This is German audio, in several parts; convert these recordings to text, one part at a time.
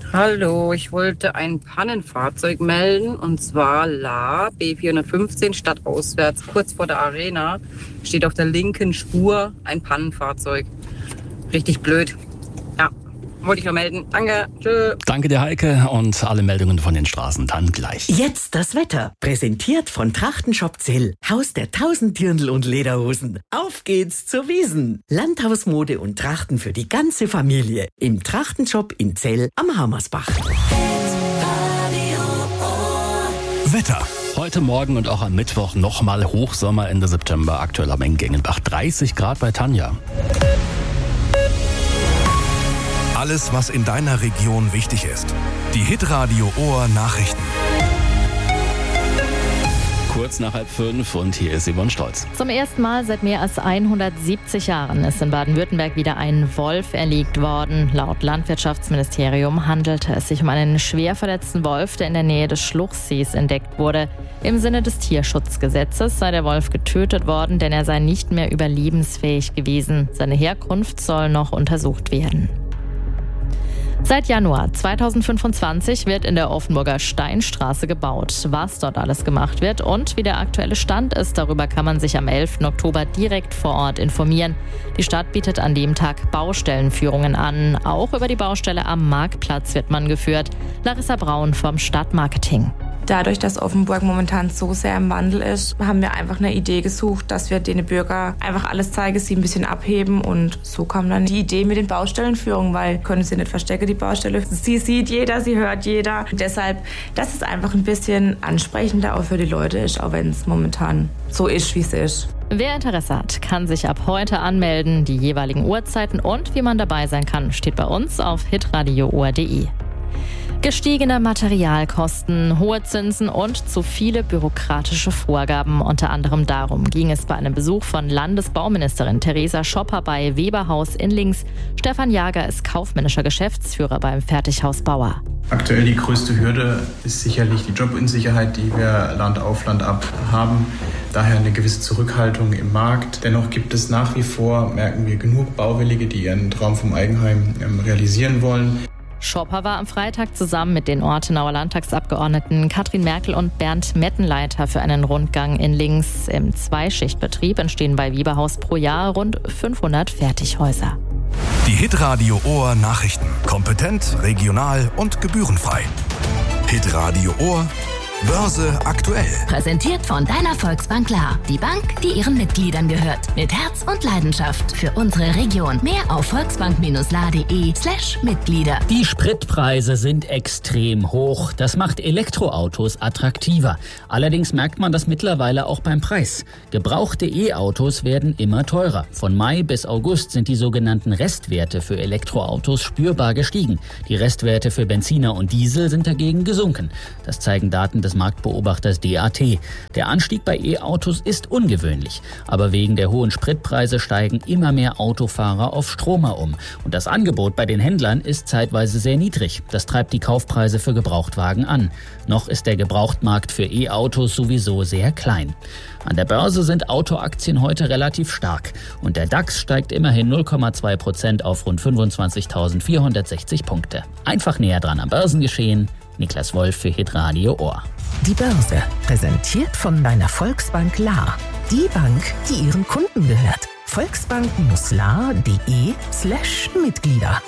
Hallo, ich wollte ein Pannenfahrzeug melden und zwar La B415 stadtauswärts, kurz vor der Arena. Steht auf der linken Spur ein Pannenfahrzeug. Richtig blöd. Ja, wollte ich nur melden. Danke, tschö. Danke dir, Heike, und alle Meldungen von den Straßen dann gleich. Jetzt das Wetter, präsentiert von Trachtenshop Zell, Haus der 1000 Dirndl und Lederhosen. Auf geht's zur Wiesn. Landhausmode und Trachten für die ganze Familie im Trachtenshop in Zell am Hammersbach. Wetter. Heute Morgen und auch am Mittwoch nochmal Hochsommer Ende September, aktuell am Engengenbach. 30 Grad bei Tanja. Alles, was in deiner Region wichtig ist. Die Hitradio Ohr Nachrichten. Kurz nach 4:30 und hier ist Yvonne Stolz. Zum ersten Mal seit mehr als 170 Jahren ist in Baden-Württemberg wieder ein Wolf erlegt worden. Laut Landwirtschaftsministerium handelte es sich um einen schwer verletzten Wolf, der in der Nähe des Schluchsees entdeckt wurde. Im Sinne des Tierschutzgesetzes sei der Wolf getötet worden, denn er sei nicht mehr überlebensfähig gewesen. Seine Herkunft soll noch untersucht werden. Seit Januar 2025 wird in der Offenburger Steinstraße gebaut. Was dort alles gemacht wird und wie der aktuelle Stand ist, darüber kann man sich am 11. Oktober direkt vor Ort informieren. Die Stadt bietet an dem Tag Baustellenführungen an. Auch über die Baustelle am Marktplatz wird man geführt. Larissa Braun vom Stadtmarketing. Dadurch, dass Offenburg momentan so sehr im Wandel ist, haben wir einfach eine Idee gesucht, dass wir den Bürgern einfach alles zeigen, sie ein bisschen abheben. Und so kam dann die Idee mit den Baustellenführungen, weil können sie nicht verstecken, die Baustelle. Sie sieht jeder, sie hört jeder. Und deshalb, dass es einfach ein bisschen ansprechender auch für die Leute ist, auch wenn es momentan so ist, wie es ist. Wer Interesse hat, kann sich ab heute anmelden. Die jeweiligen Uhrzeiten und wie man dabei sein kann, steht bei uns auf hitradioohr.de. Gestiegene Materialkosten, hohe Zinsen und zu viele bürokratische Vorgaben. Unter anderem darum ging es bei einem Besuch von Landesbauministerin Theresa Schopper bei Weberhaus in Linz. Stefan Jager ist kaufmännischer Geschäftsführer beim Fertighaus Bauer. Aktuell die größte Hürde ist sicherlich die Jobunsicherheit, die wir Land auf Land ab haben. Daher eine gewisse Zurückhaltung im Markt. Dennoch gibt es nach wie vor, merken wir, genug Bauwillige, die ihren Traum vom Eigenheim realisieren wollen. Schopper war am Freitag zusammen mit den Ortenauer Landtagsabgeordneten Katrin Merkel und Bernd Mettenleiter für einen Rundgang in Linz. Im Zweischichtbetrieb entstehen bei Weberhaus pro Jahr rund 500 Fertighäuser. Die Hitradio Ohr Nachrichten. Kompetent, regional und gebührenfrei. Hitradio Ohr. Börse aktuell. Präsentiert von deiner Volksbank La. Die Bank, die ihren Mitgliedern gehört. Mit Herz und Leidenschaft für unsere Region. Mehr auf volksbank-la.de/Mitglieder. Die Spritpreise sind extrem hoch. Das macht Elektroautos attraktiver. Allerdings merkt man das mittlerweile auch beim Preis. Gebrauchte E-Autos werden immer teurer. Von Mai bis August sind die sogenannten Restwerte für Elektroautos spürbar gestiegen. Die Restwerte für Benziner und Diesel sind dagegen gesunken. Das zeigen Daten des Marktbeobachters DAT. Der Anstieg bei E-Autos ist ungewöhnlich, aber wegen der hohen Spritpreise steigen immer mehr Autofahrer auf Stromer um. Und das Angebot bei den Händlern ist zeitweise sehr niedrig. Das treibt die Kaufpreise für Gebrauchtwagen an. Noch ist der Gebrauchtmarkt für E-Autos sowieso sehr klein. An der Börse sind Autoaktien heute relativ stark und der DAX steigt immerhin 0,2% auf rund 25.460 Punkte. Einfach näher dran am Börsengeschehen. Niklas Wolf für Hitradio Ohr. Die Börse, präsentiert von deiner Volksbank La. Die Bank, die ihren Kunden gehört. volksbank-la.de/Mitglieder.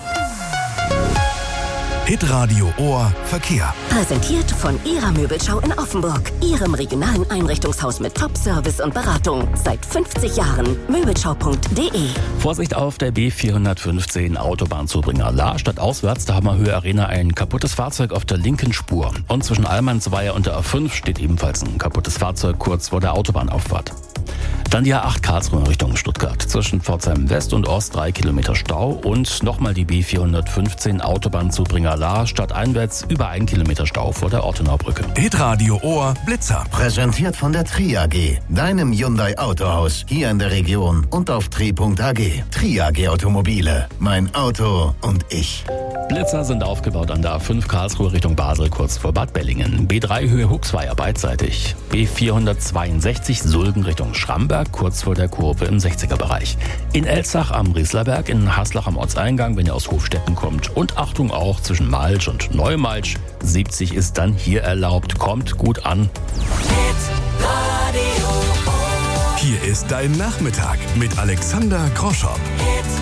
Hitradio Ohr Verkehr. Präsentiert von Ihrer Möbelschau in Offenburg. Ihrem regionalen Einrichtungshaus mit Top-Service und Beratung. Seit 50 Jahren. Möbelschau.de. Vorsicht auf der B415 Autobahnzubringer La stadtauswärts. Da haben wir Höhe Arena ein kaputtes Fahrzeug auf der linken Spur. Und zwischen Allmannsweiher und der A5 steht ebenfalls ein kaputtes Fahrzeug kurz vor der Autobahnauffahrt. Dann die A8 Karlsruhe Richtung Stuttgart. Zwischen Pforzheim West und Ost 3 Kilometer Stau und nochmal die B415 Autobahnzubringer La stadteinwärts über 1 Kilometer Stau vor der Ortenaubrücke. Hitradio Ohr Blitzer. Präsentiert von der Tri AG, deinem Hyundai Autohaus hier in der Region und auf tri.ag. Tri AG Automobile, mein Auto und ich. Blitzer sind aufgebaut an der A5 Karlsruhe Richtung Basel kurz vor Bad Bellingen. B3 Höhe Huxweier beidseitig. B462 Sulgen Richtung Schramberg Berg, kurz vor der Kurve im 60er-Bereich. In Elzach am Rieslerberg, in Haslach am Ortseingang, wenn ihr aus Hofstetten kommt. Und Achtung auch zwischen Malsch und Neumalsch. 70 ist dann hier erlaubt. Kommt gut an. Hier ist dein Nachmittag mit Alexander Groschopp.